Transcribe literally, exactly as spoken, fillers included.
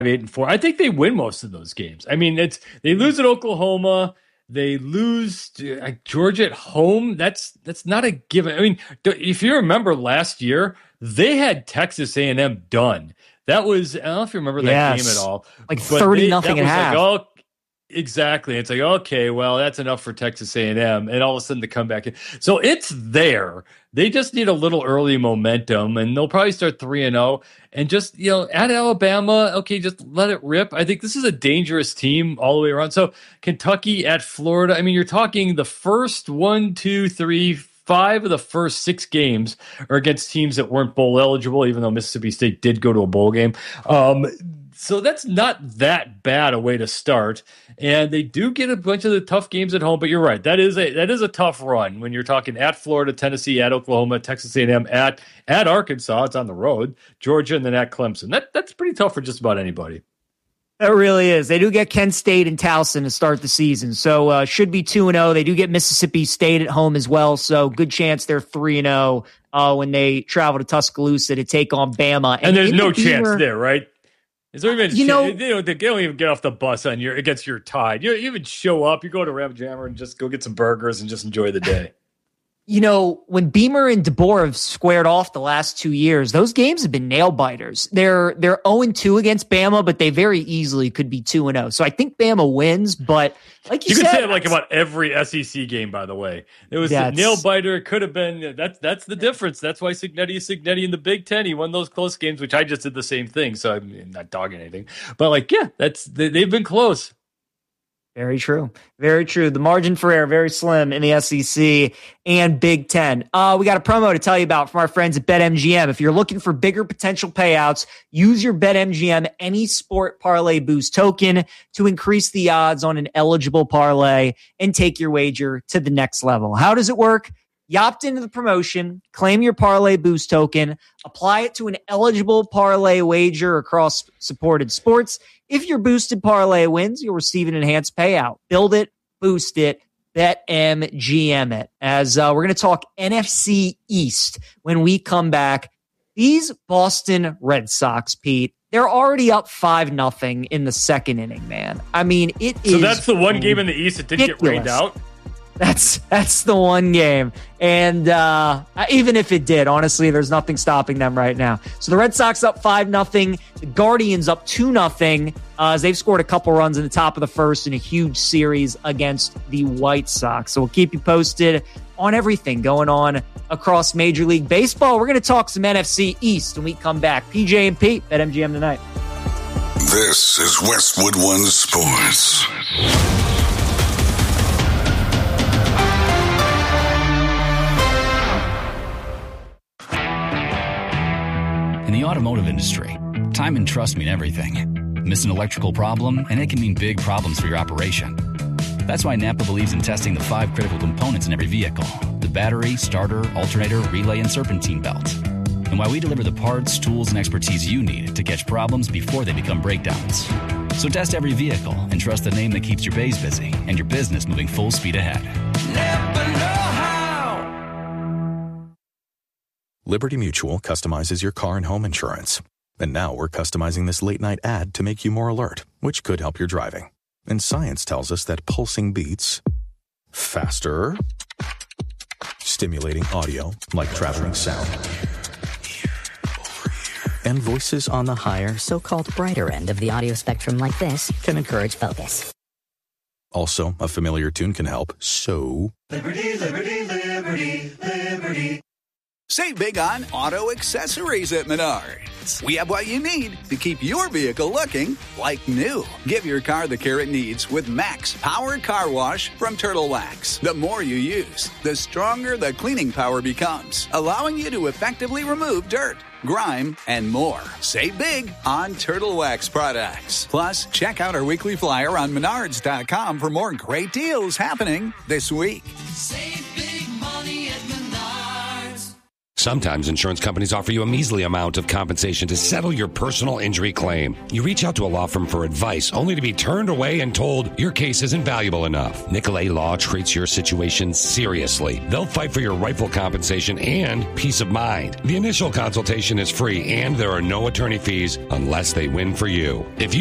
eight and four. I think they win most of those games. I mean, it's they lose at Oklahoma. They lose to uh, Georgia at home. That's that's not a given. I mean, if you remember last year, they had Texas A and M done. That was, I don't know if you remember that yes. game at all. Like thirty nothing at half. Like, oh, exactly. It's like, okay, well, that's enough for Texas A and M. And all of a sudden to come back in. So it's there. They just need a little early momentum, and they'll probably start three and oh. And just, you know, at Alabama, okay, just let it rip. I think this is a dangerous team all the way around. So Kentucky at Florida. I mean, you're talking the first one, two, three, five of the first six games are against teams that weren't bowl eligible, even though Mississippi State did go to a bowl game. Um, so that's not that bad a way to start. And they do get a bunch of the tough games at home, but you're right. That is a that is a tough run when you're talking at Florida, Tennessee, at Oklahoma, Texas A and M, at at Arkansas. It's on the road, Georgia, and then at Clemson. That that's pretty tough for just about anybody. It really is. They do get Kent State and Towson to start the season, so uh, should be two and zero. They do get Mississippi State at home as well, so good chance they're three and zero uh, when they travel to Tuscaloosa to take on Bama. And, and there's no the chance Beamer, there, right? Is there even you know, they don't, they don't even get off the bus on your against your tide. You, you even show up. You go to Ram Jammer and just go get some burgers and just enjoy the day. You know, when Beamer and DeBoer have squared off the last two years, those games have been nail biters. They're they're zero and two against Bama, but they very easily could be two and zero. So I think Bama wins, but like you, you said, could say it like about every S E C game. By the way, it was a nail biter. It could have been. That's that's the difference. That's why Cignetti is Cignetti in the Big Ten. He won those close games, which I just did the same thing. So I'm not dogging anything, but like, yeah, that's they, they've been close. Very true. Very true. The margin for error, very slim in the S E C and Big Ten. Uh, we got a promo to tell you about from our friends at BetMGM. If you're looking for bigger potential payouts, use your BetMGM Any Sport Parlay Boost token to increase the odds on an eligible parlay and take your wager to the next level. How does it work? You opt into the promotion, claim your Parlay Boost token, apply it to an eligible parlay wager across supported sports. If your boosted parlay wins, you'll receive an enhanced payout. Build it, boost it, BetMGM it. As uh, we're going to talk N F C East when we come back. These Boston Red Sox, Pete, they're already up five nothing in the second inning, man. I mean, it so is. So that's the one ridiculous. game in the East that didn't get rained out? That's that's the one game. And uh, even if it did, honestly, there's nothing stopping them right now. So the Red Sox up five nothing. The Guardians up two nothing uh, as they've scored a couple runs in the top of the first in a huge series against the White Sox. So we'll keep you posted on everything going on across Major League Baseball. We're going to talk some N F C East when we come back. P J and Pete at M G M tonight. This is Westwood One Sports. In the automotive industry, time and trust mean everything. Miss an electrical problem, and it can mean big problems for your operation. That's why Napa believes in testing the five critical components in every vehicle: the battery, starter, alternator, relay, and serpentine belt. And why we deliver the parts, tools, and expertise you need to catch problems before they become breakdowns. So test every vehicle and trust the name that keeps your bays busy and your business moving full speed ahead. Napa know-how. Liberty Mutual customizes your car and home insurance. And now we're customizing this late-night ad to make you more alert, which could help your driving. And science tells us that pulsing beats faster, stimulating audio like traveling sound, and voices on the higher, so-called brighter end of the audio spectrum like this can encourage focus. Also, a familiar tune can help, so... Liberty, liberty, liberty, liberty. Save big on auto accessories at Menards. We have what you need to keep your vehicle looking like new. Give your car the care it needs with Max Powered Car Wash from Turtle Wax. The more you use, the stronger the cleaning power becomes, allowing you to effectively remove dirt, grime, and more. Save big on Turtle Wax products. Plus, check out our weekly flyer on menards dot com for more great deals happening this week. Save big money at Menards. Sometimes insurance companies offer you a measly amount of compensation to settle your personal injury claim. You reach out to a law firm for advice, only to be turned away and told your case isn't valuable enough. Nicolay Law treats your situation seriously. They'll fight for your rightful compensation and peace of mind. The initial consultation is free, and there are no attorney fees unless they win for you. If you